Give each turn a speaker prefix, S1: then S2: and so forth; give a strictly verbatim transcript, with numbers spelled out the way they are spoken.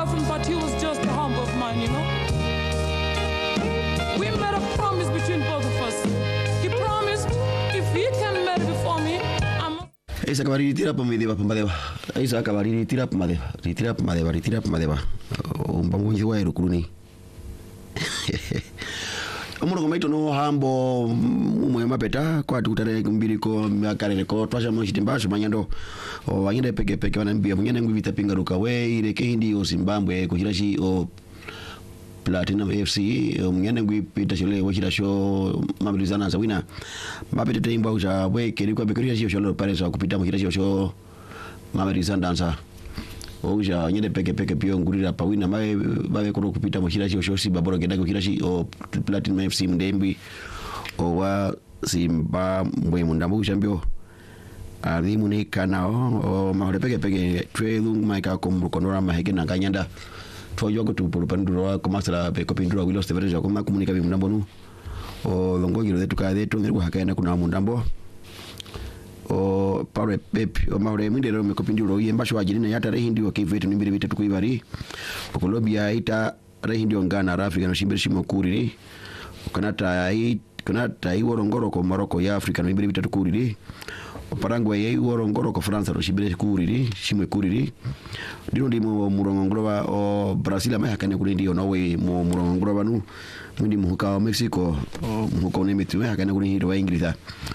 S1: boyfriend, but he was just a humble of mine, you know. We made a promise between both of us. He promised if he can marry before me, I'm...
S2: Isa kabari tira pa mideba pa madeba. Isa kabari tira pa madeba. Tira pa madeba, tira pa madeba. Umba mwezi wa erukuruni. Omuro komaito no hambo umwe mapeta kwa tukutare mbili ko makarere ko twasha mo shitimbacho manyando o wanyende peke peke wanambia mwene ngwita pinga ruka we ile kehindi o Zimbabwe ko hirashi o Platinum F C mwene ngwita shole wo hirasho mabilizana za wina mapete teimba uja we keri kwa bekeri shi sholo pare sa kupita mo hirashi sho mabilizana dansa oja nyende peke peke pio ngurira pa wina mawe bawe ko kupita mo hirashi sho si baboro genda ko hirashi o Platinum F C mdembi o wa Zimbabwe mundambo ushambio ari munika nao o mahore peke peke twedu maika komrukonora mahege na kanyanda twoyogo tu pulupanduro komasala pe kopinduro wilo stevereja koma komunika bimundambo nu o longogiro detu ka detu ndirwa hakaenda kuna mundambo o pare pep o mahore mwindero me kopinduro yembasho ajirina yata rehindi o kivetu nimbiri bitatu kuibari okolobia ita rehindi ongana Afrika no shimbiri shimo kuriri kanata ai kanata ai worongoro ko Morocco ya Afrika no nimbiri bitatu kuriri Parangwa ye worongoro ko France ro shibire kuriri shimwe kuriri ndiro ndimo murongoro wa o Brazil ama hakane kuri ndio nawe mo murongoro banu ndi muhuka wa Mexico o muhuka ne mitu hakane kuri hiro wa Ingrisa